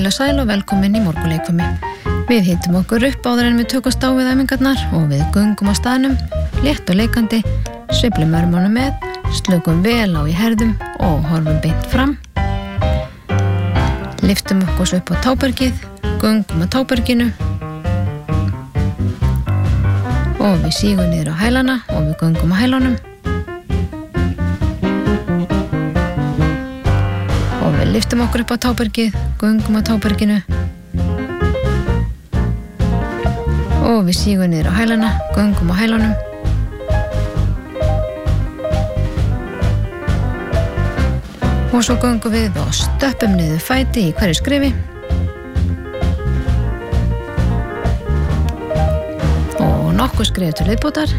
Heil og sæl og velkomin í morgunleikfimi. Við hittum okkur upp áður en við tökumst á við æfingarnar og við göngum á staðnum, létt og leikandi, sveiflum örmunum með, slökum vel á í herðum og horfum beint fram. Lyftum okkur upp á tábergið, göngum á táberginu og við sígum niður á hælana og við göngum á hælunum. Og við lyftum okkur upp á tábergið, göngum á táberginu og við sígum niður á hælana, göngum á hælunum. Og svo göngum við og stöppum niður fæti í hverju skrifi. Og nokkuð skrif til viðbótar.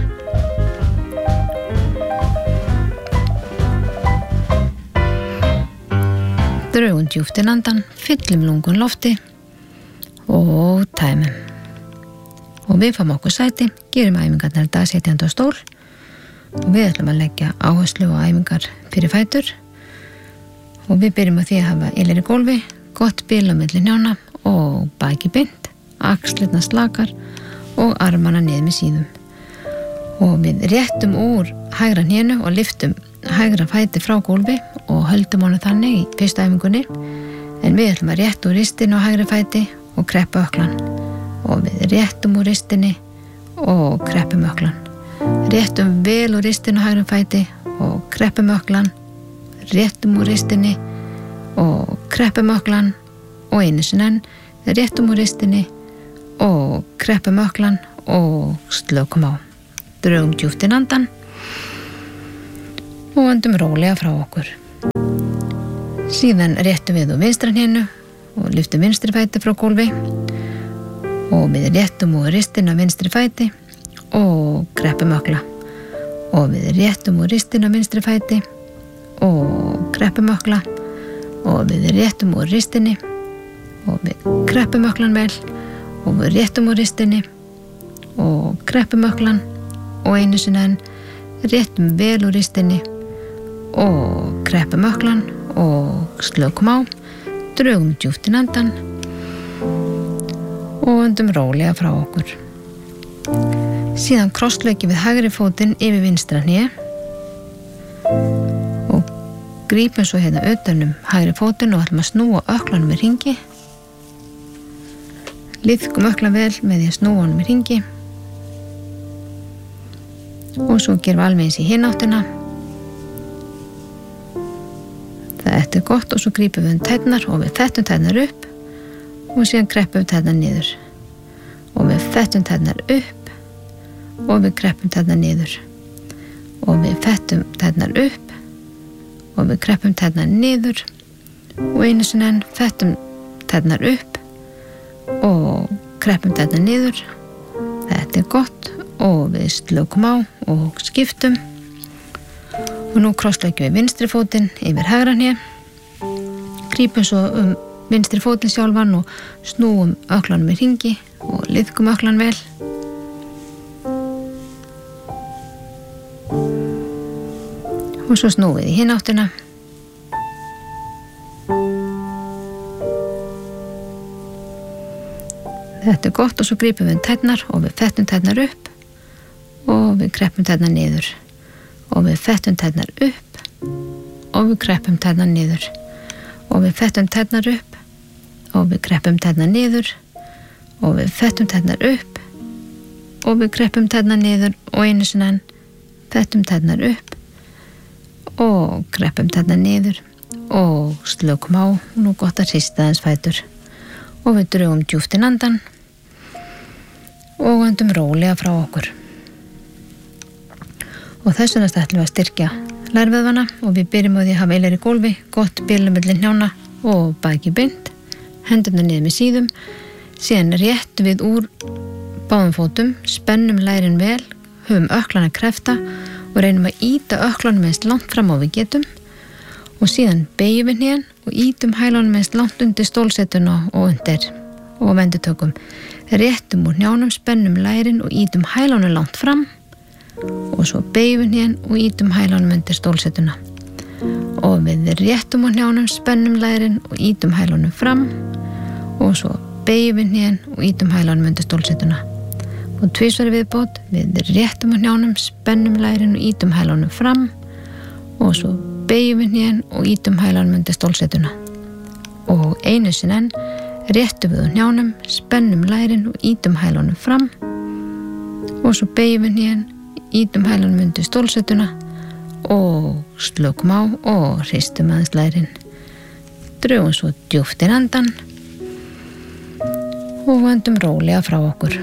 Drögum djúpt inn andan, fyllum lungun lofti og tæmum. Og við fáum okkur sæti, gerum æfingarnar dag setjandi á stól og við ætlum að leggja áherslu á æfingar fyrir fætur. Og við byrjum á því að hafa ylir í gólfi, gott bil á milli hnjána og baki beint, axlirnar slakar og armana niður með síðum. Og við réttum úr hægra hnénu og lyftum hægra fæti frá gólfi og höldum honum þannig í fyrstu æfingunni. En við ætlum að rétta úr ristinu á hægri fæti og kreppa ökklan. Og við réttum úr ristinni og kreppum ökklan. Réttum vel úr ristinu á hægri fæti og kreppum ökklan. Réttum úr ristinni og kreppum ökklan og einu sinni enn. Réttum úr ristinni og kreppum ökklan og slökum á. Drögum djúpt inn andan og öndum rólega frá okkur. Síðan réttum við úr vinstra hnénu og lyftum vinstri fæti frá gólfi og við réttum úr ristinni á vinstri fæti og kreppum ökkla. Og við réttum úr ristinni á vinstri fæti og kreppum ökkla og við réttum úr ristinni og við kreppum ökklan vel og við réttum úr ristinni og kreppum ökklan og einu sinni enn réttum vel úr ristinni og kreppum ökklan og slökum á, drögum djúpt inn andan og öndum rólega frá okkur. Síðan krossleikjum við hægri fótinn yfir vinstra hné og grípum svo hérna utanum hægri fótinn og ætlum að snúa ökklanum í hringi. Liðkum ökklan vel með því að snúa honum í hringi og svo gerum við alveg eins í hina áttina. Þetta er gott og svo grípum við tærnar og við fettum tærnar upp og síðan kreppum við tærnar niður. Og við fettum tærnar upp og við kreppum tærnar niður. Og við fettum tærnar upp og við kreppum tærnar niður og einu sinni enn fettum tærnar upp og kreppum tærnar niður. Þetta er gott og við slökum á og skiptum. Og nú krossleikjum við vinstri fótinn yfir hægra hné, grípum svo vinstri fótinn sjálfan og snúum ökklanum í hringi og liðkum ökklan vel. Og svo snúum við í hina áttina. Þetta er gott og svo grípum við tærnar og við fettum tærnar upp og við kreppum tærnar niður. Og við fettum tærnar upp og við kreppum tærnar niður. Og við fettum tærnar upp og við kreppum tærnar niður. Og við fettum tærnar upp og við kreppum tærnar niður og einu sinni enn fettum tærnar upp og kreppum tærnar niður og slökum á. Nú gott að hrista aðeins fætur og við drögum djúpt inn andan og öndum rólega frá okkur. Og þess vegna ætlum við að styrkja lærvöðvana og við byrjum á því að hafa ylir í gólfi, gott bil á milli hnjána og baki beint, hendurnar niður með síðum. Síðan réttum við úr báðum fótum, spennum lærin vel, höfum ökklana krefta og reynum að ýta ökklanum eins langt fram á við getum. Og síðan beygjum við hnén og ýtum hælunum eins langt undir stólsetuna og undir og vendutökum. Réttum úr hnjánum, spennum lærin og ýtum hælunum langt fram og svo beygjum hnén og ýtum hælunum undir stólsetuna. Og við réttum úr hnjánum, spennum lærin og ýtum hælunum fram og svo beygjum við hnén og ítum hælanum undir stólsetuna og tvisvar í viðbót við réttum á hnjánum, spennum lærin og ítum hælanum fram og svo beygjum við hnén og ítum hælanum undir stólsetuna og einu sinni enn réttum við á hnjánum, spennum lærin og ítum hælanum fram og svo beygjum við hnén, ítum hælanum undir stólsetuna og slökum á og hristum aðeins lærin. Drögum svo djúpt inn andan og öndum rólega frá okkur.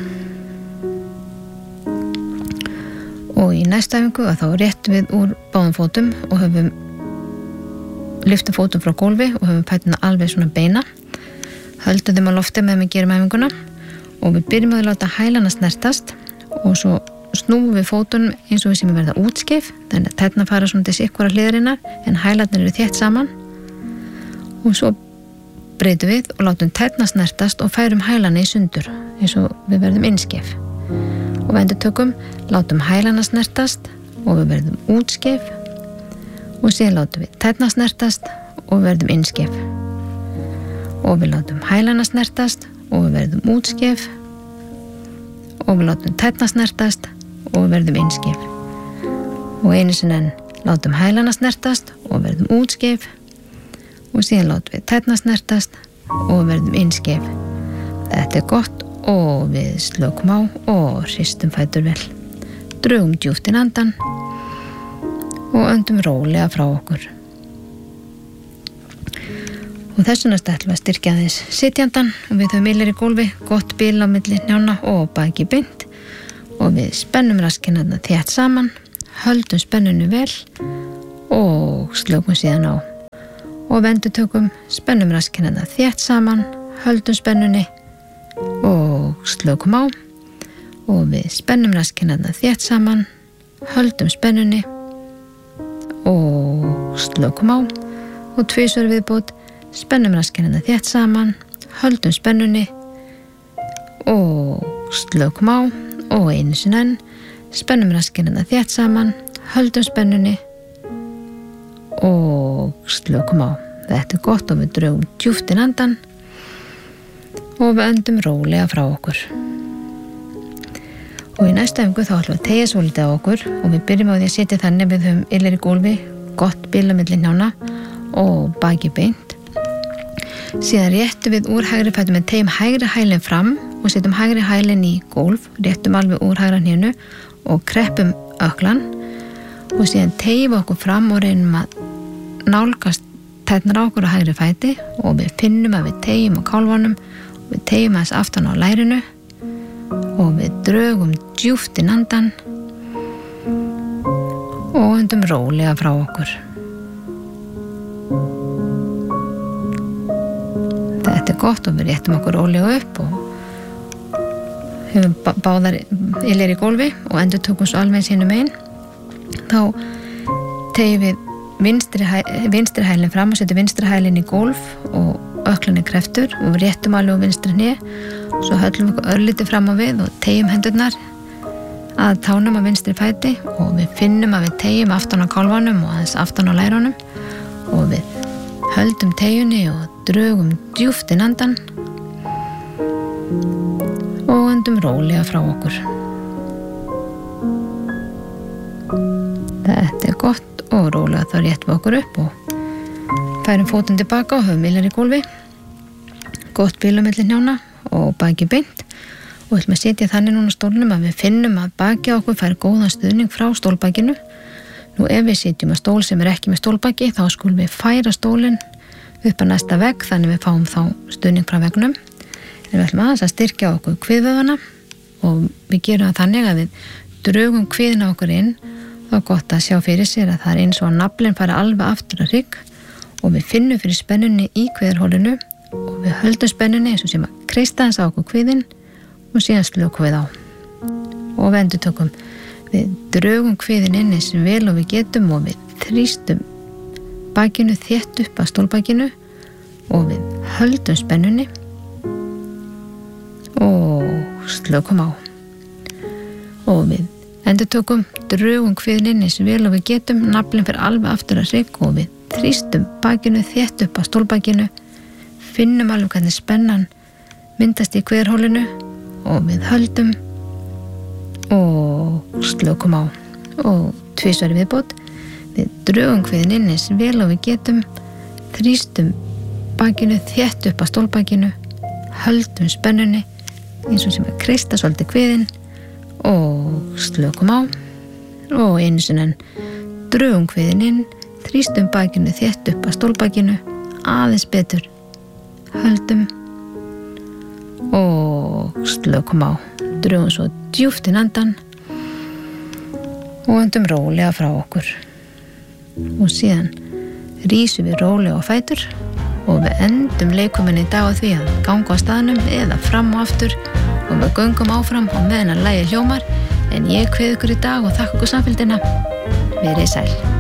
Og í næsta æfingu að þá réttum við úr báðum fótum og höfum lyftum fótum frá gólfi og höfum fæturna alveg svona beina. Höldum þeim á lofti meðan við gerum æfinguna og við byrjum að láta hælana snertast og svo snúum við fótunum eins og við sem verða útskeif, þannig að tærnar fara svona til sikkvara hliðarinnar en hælarnir eru þétt saman og svo breytum við og látum tærnar snertast og færum hælana í sundur eins og við verðum innskeif og við endurtökum, látum hælana snertast og við verðum útskeif og síðan látum við tærnar snertast og við verðum innskeif og við látum hælana snertast og við verðum útskeif og við látum tærnar snertast og við verðum innskeif og einu sinni enn látum hælana snertast og við verðum útskeif og síðan látum við tærnar snertast og við verðum innskeif. Þetta gott og við slökum á og hristum fætur vel. Drögum djúpt inn andan og öndum rólega frá okkur. Og þess vegna ætlum við að styrkja aðeins sitjandan og við höfum ylir í gólfi, gott bil á milli hnjána og baki beint og við spennum raskinnarna þétt saman, höldum spennunni vel og slökum síðan á. Og við endurtökum, spennum raskinnarna þétt saman, höldum spennunni og slökum á og við spennum raskinnarna þétt saman, höldum spennunni og slökum á og tvisvar viðbót, spennum raskinnarna þétt saman, höldum spennunni og slökum á og einu sinni enn, spennum raskinnarna þétt saman, höldum spennunni og slökum á. Þetta gott og við drögum djúpt inn andan og við öndum rólega frá okkur. Og í næsta æfingu þá ætlum við að teygja svolítið á okkur og við byrjum á því að setja þannig við höfum ylir í gólfi, gott bil á milli hnjána og baki beint. Síðan réttum við úr hægri fætur með teygjum hægri hælinn fram og setjum hægri hælinn í gólf, réttum alveg úr hægra hnénu og kreppum öklan og síðan teygjum við okkur fram og reynum að nálgast tærnar á okkur á hægri fæti og við finnum að við teygjum á kálfanum og við teygjum aðeins aftan á lærinu og við drögum djúpt inn andan og öndum rólega frá okkur. Þetta gott og við réttum okkur rólega upp og höfum báðar ylir í gólfi og endurtökum svo alveg sínum einn. Þá teygjum við vinstri hælinn fram og setjum vinstri hælinn í gólf og öklan kreftur og við réttum alveg á vinstri hné svo höllum við okkur örlítið fram á við og teygjum hendurnar að tánum á vinstri fæti og við finnum að við teygjum aftan á kálfanum og aðeins aftan á lærunum og við höldum teygjunni og drögum djúpt inn andan og öndum rólega frá okkur. Þetta gott og rólega þá réttum við okkur upp og færum fótinn tilbaka og höfum ylir í gólfi, gott bil á milli hnjána og baki beint og ætlum að setja þannig núna stólnum að við finnum að baki okkur fær góðan stuðning frá stólbakinu. Nú ef við setjum að stól sem ekki með stólbaki þá skulum við færa stólinn upp að næsta vegg þannig við fáum þá stuðning frá veggnum. En við ætlum aðeins að styrkja okkur kviðvöðvana og við gerum það þannig að við drögum kviðina okkur inn. Það er gott að sjá fyrir sér að það er eins og að naflinn fara alveg aftur að hrygg og við finnum fyrir spennunni í kviðarhólinu og við höldum spennunni eins og sem að kreista þess á okkur kviðinn og síðan slökum við á. Og við endurtökum, við drögum kviðinn inn eins vel og við getum og við þrýstum bakinu þétt upp að stólbakinu og við höldum spennunni og slökum á. Og við endurtökum, drögum kviðinn inn eins vel og við getum, naflinn fyrir alveg aftur að hrygg og við þrýstum bakinu þétt upp að stólbakinu, finnum alveg hvernig spennan myndast í kverhólinu og við höldum og slökum á og tvisvar í viðbót. Við drögum kviðin inn eins vel og við getum, þrýstum bakinu þétt upp að stólbakinu, höldum spennunni eins og sem að kreista svolítið kviðin og slökum á og einu sinni drögum kviðin inn, þrýstum bakinu þétt upp að stólbakinu aðeins betur, höldum og slökum á, drögum svo djúpt inn andan og öndum rólega frá okkur og síðan rísum við rólega á fætur og við endum leikuminni í dag á því að ganga á staðnum eða fram og aftur og við göngum áfram og meðan að lagið hljómar en ég kveð ykkur í dag og þakka ykkur samfylgdina. Verið sæl.